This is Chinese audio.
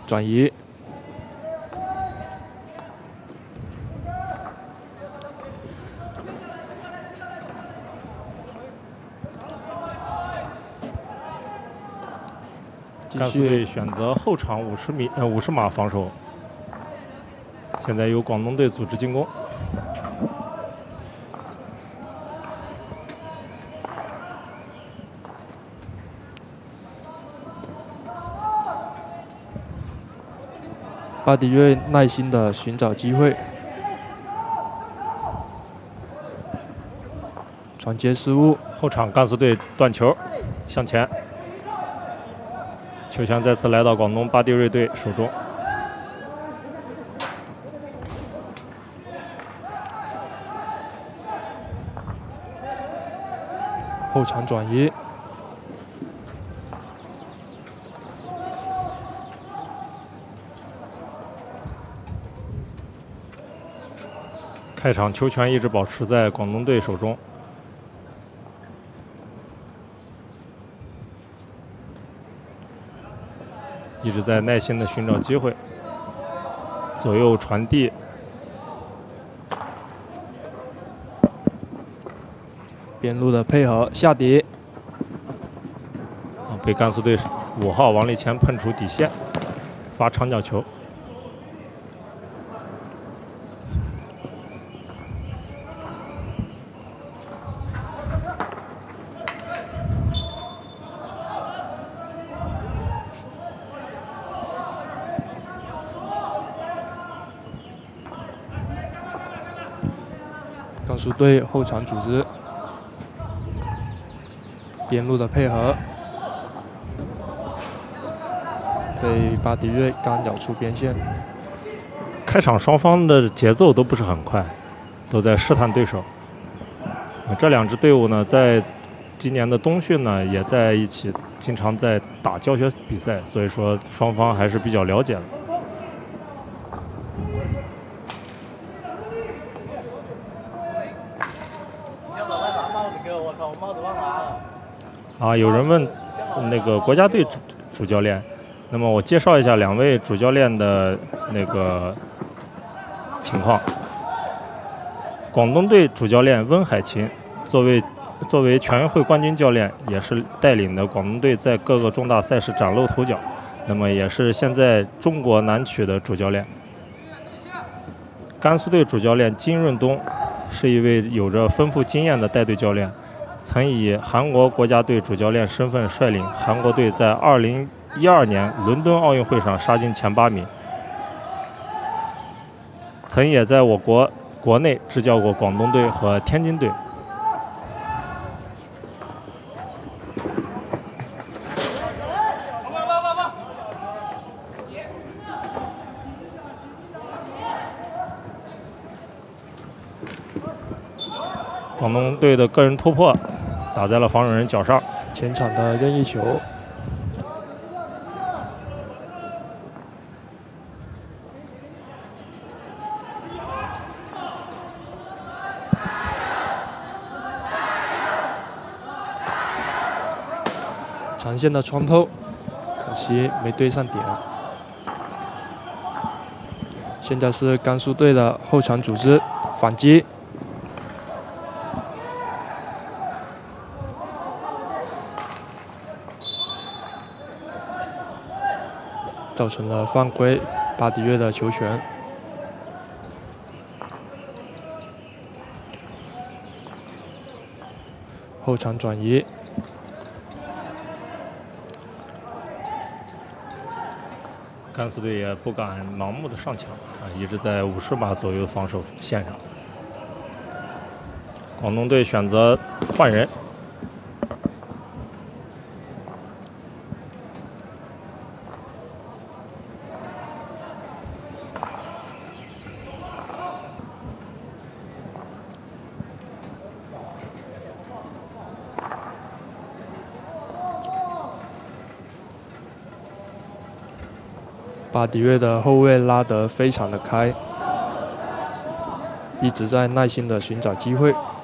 转移。 甘肃队选择后场50码防守，现在由广东队组织进攻。 巴迪约耐心的寻找机会，传接失误， 后场甘肃队断球，向前。球权再次来到广东巴迪瑞队手中。 后场转移， 开场球权一直保持在广东队手中。一直在耐心的寻找机会，左右传递， 边路的配合下底， 被甘肃队5号王立前喷出底线，发长角球。 甘肃队后场组织，边路的配合，被巴迪约干扰出边线。 开场双方的节奏都不是很快，都在试探对手。这两支队伍呢，在今年的冬训呢，也在一起，经常在打教学比赛，所以说双方还是比较了解的。有人问那个国家队主教练，那么我介绍一下2位主教练的那个情况。广东队主教练温海琴作为全运会冠军教练，也是带领的广东队在各个重大赛事崭露头角，那么也是现在中国男曲的主教练。甘肃队主教练金润东是一位有着丰富经验的带队教练，曾以韩国国家队主教练身份率领韩国队在2012年伦敦奥运会上杀进前8名，曾也在我国内执教过广东队和天津队。广东队的个人突破打在了防守人脚上， 前场的任意球，长线的穿透，可惜没对上点。现在是甘肃队的后场组织反击。造成了犯规，巴迪约的球权。后场转移， 甘肃队也不敢盲目的上抢一直在50码左右防守线上。广东队选择换人。 巴迪约的后卫拉得非常的开，一直在耐心的寻找机会。